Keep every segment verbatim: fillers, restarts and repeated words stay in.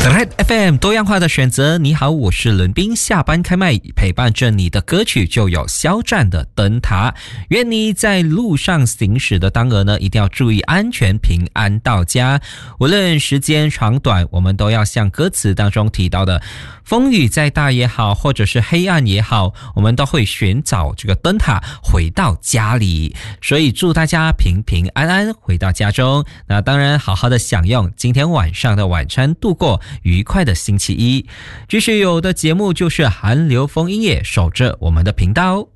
Red F M 多样化的选择，你好，我是伦斌。下班开麦，陪伴着你的歌曲就有肖战的灯塔。愿你在路上行驶的当儿呢，一定要注意安全，平安到家。无论时间长短，我们都要像歌词当中提到的，风雨再大也好，或者是黑暗也好，我们都会寻找这个灯塔回到家里。所以祝大家平平安安回到家中。那当然好好的享用今天晚上的晚餐，度过愉快的星期一。继续有的节目就是韩流风音乐，守着我们的频道。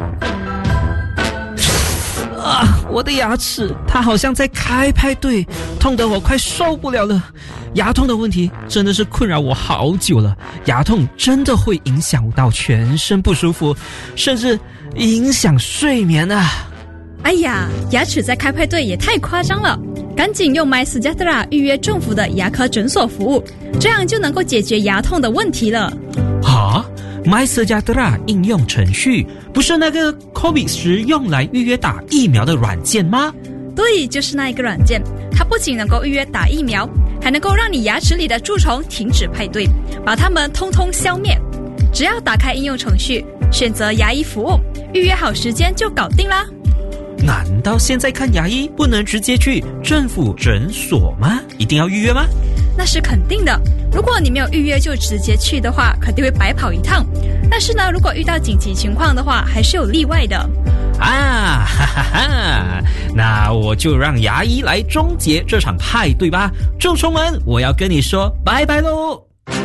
啊，我的牙齿它好像在开派对，痛得我快受不了了。牙痛的问题真的是困扰我好久了，牙痛真的会影响到全身不舒服，甚至影响睡眠啊。 哎呀，牙齿在开派对也太夸张了，赶紧用 MySejahtera 预约政府的牙科诊所服务，这样就能够解决牙痛的问题了。 啊，MySejahtera 应用程序不是那个 COVID 时用来预约打疫苗的软件吗？ 对，就是那一个软件，它不仅能够预约打疫苗，还能够让你牙齿里的蛀虫停止派对，把它们通通消灭。只要打开应用程序，选择牙医服务，预约好时间就搞定啦。 难道现在看牙医不能直接去政府诊所吗？一定要预约吗？ 那是肯定的，如果你没有预约就直接去的话，肯定会白跑一趟。但是呢，如果遇到紧急情况的话，还是有例外的。 啊，哈哈哈！那我就让牙医来终结这场派对吧。蛀虫们，我要跟你说拜拜喽！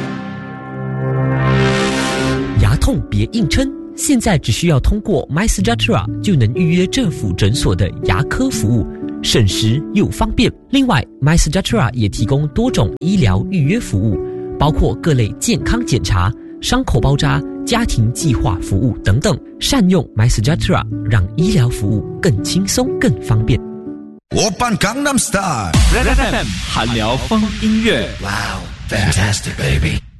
牙痛别硬撑，现在只需要通过 MySejahtera 就能预约政府诊所的牙科服务，省时又方便。另外 MySejahtera 也提供多种医疗预约服务，包括各类健康检查、伤口包扎、家庭计划服务等等。善用 MySejahtera， 让医疗服务更轻松更方便。 Oppan Gangnam Style Red F M 韩聊风音乐。 Wow, fantastic baby